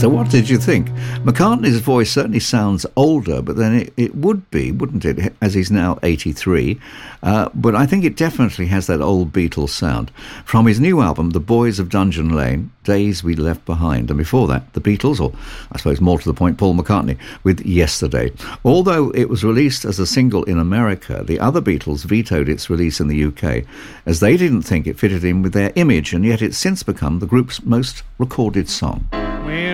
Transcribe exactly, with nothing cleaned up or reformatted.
So what did you think? McCartney's voice certainly sounds older, but then it, it would be, wouldn't it, as he's now eighty-three. Uh, but I think it definitely has that old Beatles sound. From his new album, The Boys of Dungeon Lane, Days We Left Behind. And before that, the Beatles, or I suppose more to the point, Paul McCartney, with Yesterday. Although it was released as a single in America, the other Beatles vetoed its release in the U K, as they didn't think it fitted in with their image, and yet it's since become the group's most recorded song. When